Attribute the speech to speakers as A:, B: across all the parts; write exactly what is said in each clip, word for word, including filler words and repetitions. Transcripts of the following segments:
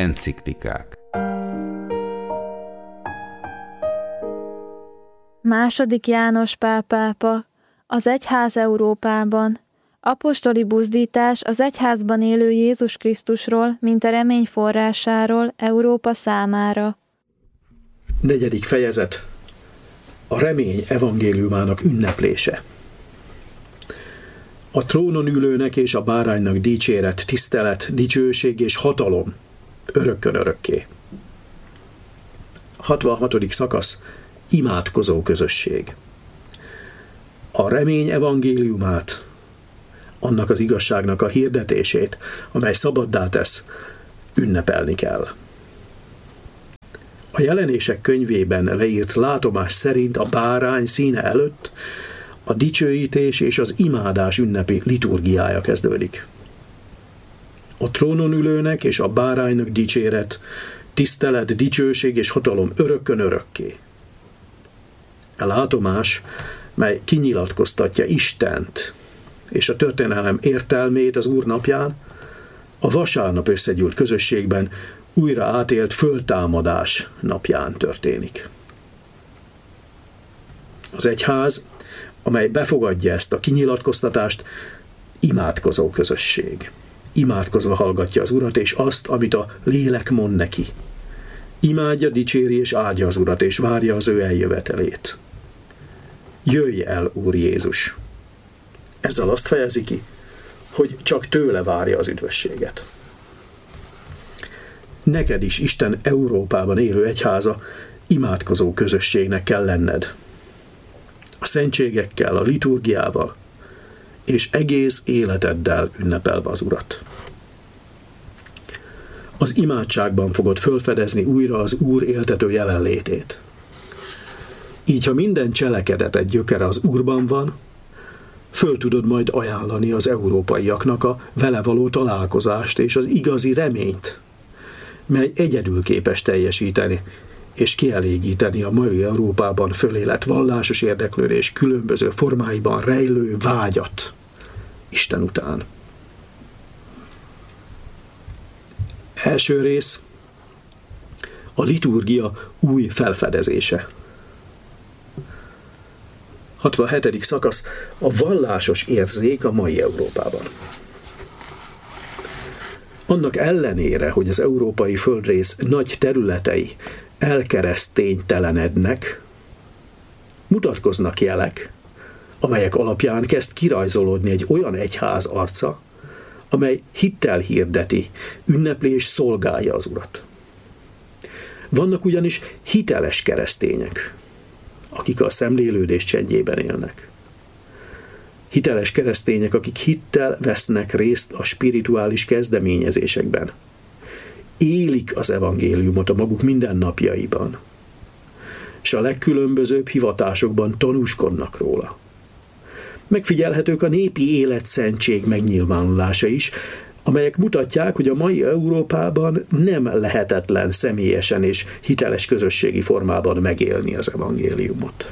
A: Enciklikák.
B: Második János Pál pápa, az egyház Európában. Apostoli buzdítás az egyházban élő Jézus Krisztusról, mint a remény forrásáról Európa számára.
C: Negyedik fejezet. A remény evangéliumának ünneplése. A trónon ülőnek és a báránynak dicséret, tisztelet, dicsőség és hatalom örökkön örökké. hatvanhatodik szakasz. Imádkozó közösség. A remény evangéliumát, annak az igazságnak a hirdetését, amely szabaddá tesz, ünnepelni kell. A jelenések könyvében leírt látomás szerint a bárány színe előtt a dicsőítés és az imádás ünnepi liturgiája kezdődik. A trónon ülőnek és a báránynak dicséret, tisztelet, dicsőség és hatalom örökkön örökké. A látomás, mely kinyilatkoztatja Istent és a történelem értelmét az Úr napján, a vasárnap összegyűlt közösségben újra átélt föltámadás napján történik. Az egyház, amely befogadja ezt a kinyilatkoztatást, imádkozó közösség. Imádkozva hallgatja az Urat és azt, amit a lélek mond neki. Imádja, dicséri és áldja az Urat, és várja az ő eljövetelét. Jöjj el, Úr Jézus! Ezzel azt fejezi ki, hogy csak tőle várja az üdvösséget. Neked is Isten Európában élő egyháza imádkozó közösségnek kell lenned. A szentségekkel, a liturgiával és egész életeddel ünnepelve az Urat. Az imádságban fogod fölfedezni újra az Úr éltető jelenlétét. Így, ha minden cselekedeted gyökere az Úrban van, föl tudod majd ajánlani az európaiaknak a vele való találkozást és az igazi reményt, mely egyedül képes teljesíteni és kielégíteni a mai Európában fölélet vallásos érdeklődés különböző formáiban rejlő vágyat Isten után. Első rész. A liturgia új felfedezése. hatvanhetedik szakasz. A vallásos érzék a mai Európában. Annak ellenére, hogy az európai földrész nagy területei elkereszténytelenednek, mutatkoznak jelek, amelyek alapján kezd kirajzolódni egy olyan egyház arca, amely hittel hirdeti, ünnepli és szolgálja az Urat. Vannak ugyanis hiteles keresztények, akik a szemlélődés csendjében élnek. Hiteles keresztények, akik hittel vesznek részt a spirituális kezdeményezésekben. Élik az evangéliumot a maguk mindennapjaiban, és a legkülönbözőbb hivatásokban tanúskodnak róla. Megfigyelhetők a népi életszentség megnyilvánulása is, amelyek mutatják, hogy a mai Európában nem lehetetlen személyesen és hiteles közösségi formában megélni az evangéliumot.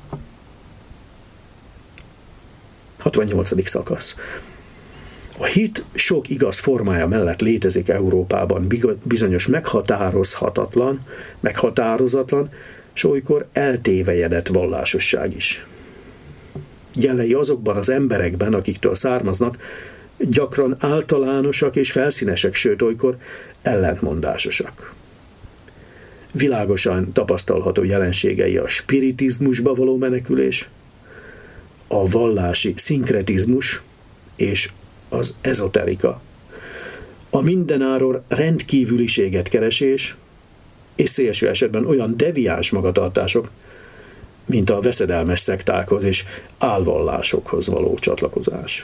C: hatvannyolcadik szakasz. A hit sok igaz formája mellett létezik Európában bizonyos meghatározhatatlan, meghatározatlan, s olykor eltévejedett vallásosság is. Jelei azokban az emberekben, akiktől származnak, gyakran általánosak és felszínesek, sőt olykor ellentmondásosak. Világosan tapasztalható jelenségei a spiritizmusba való menekülés, a vallási szinkretizmus és az ezoterika, a mindenáron rendkívüliséget keresés és szélső esetben olyan deviáns magatartások, mint a veszedelmes szektákhoz és álvallásokhoz való csatlakozás.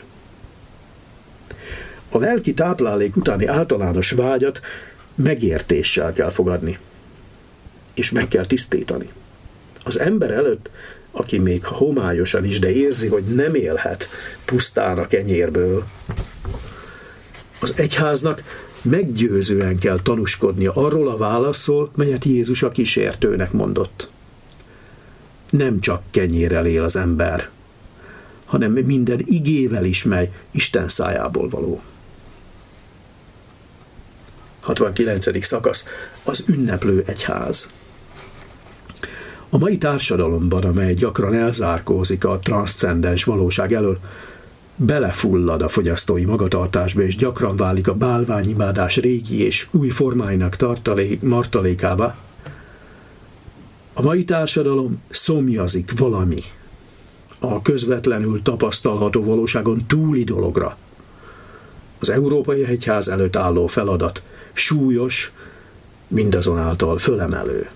C: A lelki táplálék utáni általános vágyat megértéssel kell fogadni, és meg kell tisztítani. Az ember előtt, aki még homályosan is, de érzi, hogy nem élhet pusztán a kenyérből, az egyháznak meggyőzően kell tanúskodnia arról a válaszról, melyet Jézus a kísértőnek mondott. Nem csak kenyérrel él az ember, hanem minden igével is, mely Isten szájából való. hatvankilencedik szakasz. Az ünneplő egyház. A mai társadalomban, amely gyakran elzárkózik a transzcendens valóság elől, belefullad a fogyasztói magatartásba, és gyakran válik a bálványimádás régi és új formáinak tartalék, martalékába. A mai társadalom szomjazik valami a közvetlenül tapasztalható valóságon túli dologra. Az Európai Egyház előtt álló feladat súlyos, mindazonáltal fölemelő.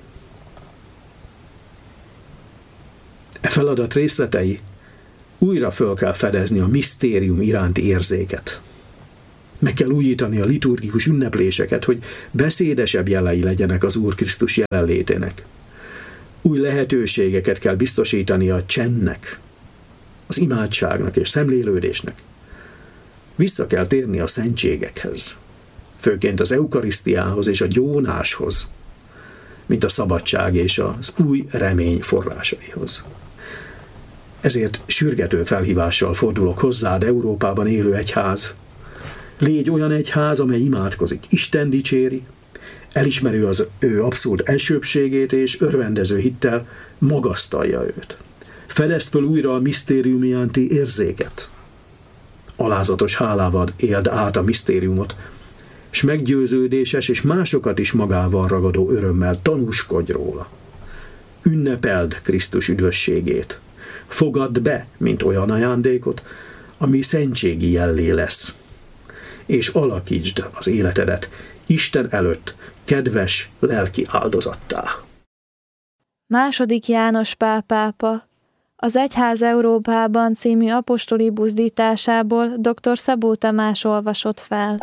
C: E feladat részletei: újra föl kell fedezni a misztérium iránti érzéket. Meg kell újítani a liturgikus ünnepléseket, hogy beszédesebb jelei legyenek az Úr Krisztus jelenlétének. Új lehetőségeket kell biztosítani a csendnek, az imádságnak és szemlélődésnek. Vissza kell térni a szentségekhez, főként az eukarisztiához és a gyónáshoz, mint a szabadság és az új remény forrásaihoz. Ezért sürgető felhívással fordulok hozzád, Európában élő egyház. Légy olyan egyház, amely imádkozik, Isten dicséri, elismerő az ő abszolút elsőbbségét, és örvendező hittel magasztalja őt. Fedezd föl újra a misztérium iránti érzéket. Alázatos hálával éld át a misztériumot, és meggyőződéses és másokat is magával ragadó örömmel tanúskodj róla. Ünnepeld Krisztus üdvösségét. Fogadd be, mint olyan ajándékot, ami szentségi jellé lesz. És alakítsd az életedet Isten előtt kedves lelki áldozattá.
B: Második János Pál pápa az Egyház Európában című apostoli buzdításából dr. Szabó Tamás olvasott fel.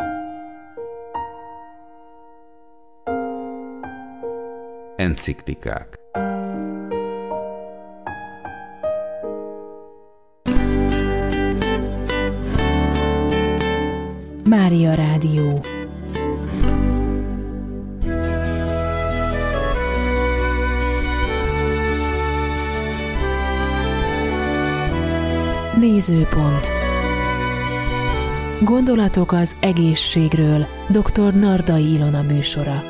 A: Enciklikák.
D: Mária Rádió. Nézőpont. Gondolatok az egészségről dr. Nardai Ilona műsora.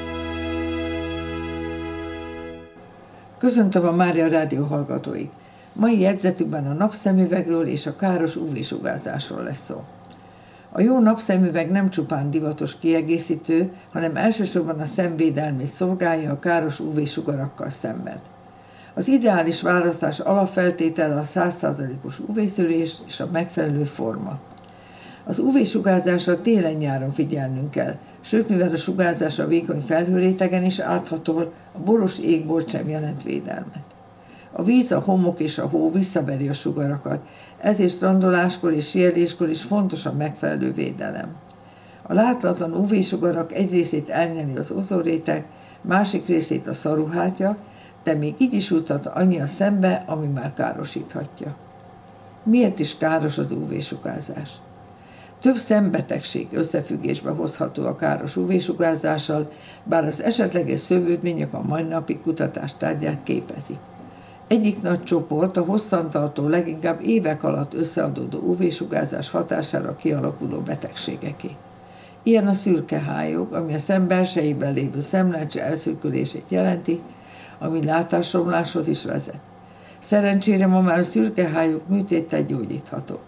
E: Köszöntöm a Mária Rádió hallgatóit. Mai jegyzetükben a napszemüvegről és a káros ú vé-sugárzásról lesz szó. A jó napszemüveg nem csupán divatos kiegészítő, hanem elsősorban a szemvédelmét szolgálja a káros ú vé-sugarakkal szemben. Az ideális választás alapfeltétele a száz százalékos ú vé-szűrés és a megfelelő forma. Az ú vé-sugárzásra télen-nyáron figyelnünk kell, sőt, mivel a sugárzás a vékony felhőrétegen is áthatol, a boros égbolt sem jelent védelmet. A víz, a homok és a hó visszaveri a sugarakat, ezért strandoláskor és síeléskor is fontos a megfelelő védelem. A láthatatlan ú vé-sugarak egy részét elnyeli az ozonréteg, másik részét a szaruhártya, de még így is juthat annyi a szembe, ami már károsíthatja. Miért is káros az ú vé-sugárzás? Több szembetegség összefüggésbe hozható a káros ú vé-sugárzással, bár az esetleges szövődmények a mai napi kutatás tárgyát képezik. Egyik nagy csoport a hosszantartó, leginkább évek alatt összeadódó ú vé-sugárzás hatására kialakuló betegségeké. Ilyen a szürke hályog, ami a szem belsejében lévő szemlencse elszürkülését jelenti, ami látásromláshoz is vezet. Szerencsére ma már a szürke hályog műtéttel gyógyítható.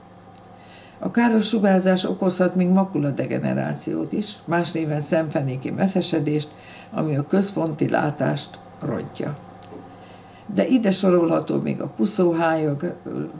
E: A káros sugárzás okozhat még makuladegenerációt is, más néven szemfenéki messzesedést, ami a központi látást rontja. De ide sorolható még a puszóhályog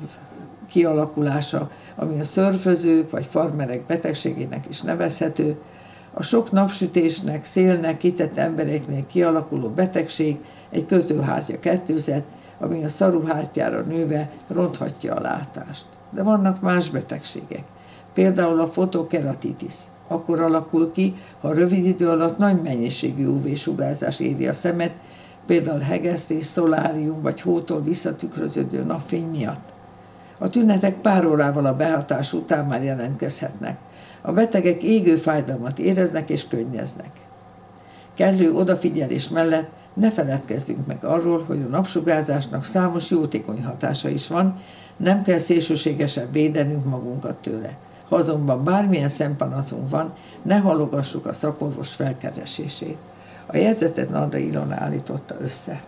E: kialakulása, ami a szörfözők vagy farmerek betegségének is nevezhető, a sok napsütésnek, szélnek kitett embereknél kialakuló betegség, egy kötőhártya kettőzet, ami a szaruhártyára nőve ronthatja a látást. De vannak más betegségek, például a fotokeratitis. Akkor alakul ki, ha rövid idő alatt nagy mennyiségű ú vé-sugárzás éri a szemet, például hegesztés, szolárium vagy hótól visszatükröződő napfény miatt. A tünetek pár órával a behatás után már jelentkezhetnek. A betegek égő fájdalmat éreznek és könnyeznek. Kellő odafigyelés mellett ne feledkezzünk meg arról, hogy a napsugárzásnak számos jótékony hatása is van, nem kell szélsőségesen védenünk magunkat tőle. Ha azonban bármilyen szempanaszunk van, ne halogassuk a szakorvos felkeresését. A jegyzetet Nardai Ilona állította össze.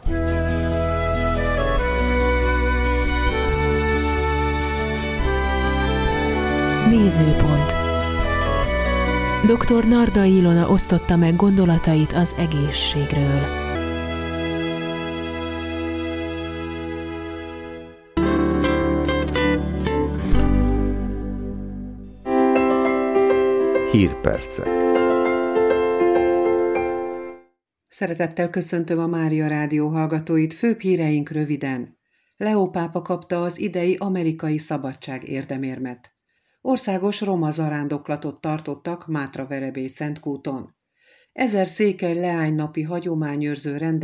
D: Nézőpont. doktor Nardai Ilona osztotta meg gondolatait az egészségről.
A: Hírpercek.
F: Szeretettel köszöntöm a Mária Rádió hallgatóit, főbb híreink röviden. Leó pápa kapta az idei amerikai szabadság érdemérmet. Országos roma zarándoklatot tartottak Mátraverebély Szentkúton. Ezer székely leánynapi hagyományőrző rende